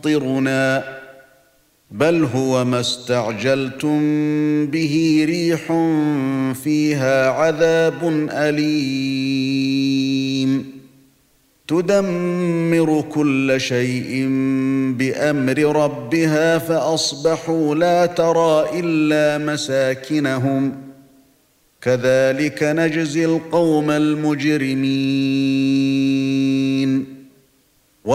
يمطرنا بل هو ما استعجلتم به ريح فيها عذاب أليم تدمر كل شيء بأمر ربها فأصبحوا لا ترى إلا مساكنهم كذلك نجزي القوم المجرمين